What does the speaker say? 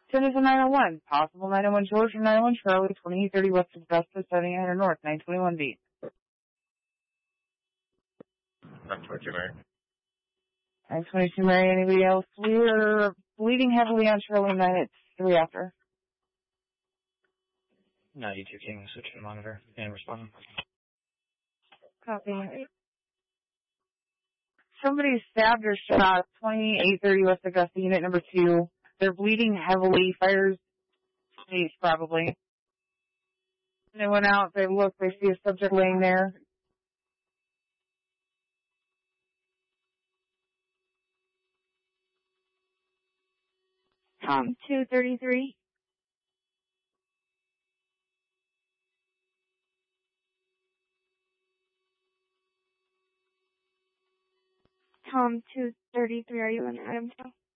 Citizen 901, possible 901 George or 901 Charlie, 2830 West Augusta, 7800 North, 921 B. 922 Mary. 922 Mary, anybody else? We're bleeding heavily on Charlie 9 at 3 after. 92 King, switch to monitor and responding. Copy. Somebody stabbed or shot 2830 West Augusta, unit number 2. They're bleeding heavily, fires face probably. They went out, they look, they see a subject laying there. Tom 233. Tom 233, are you in Adamsville?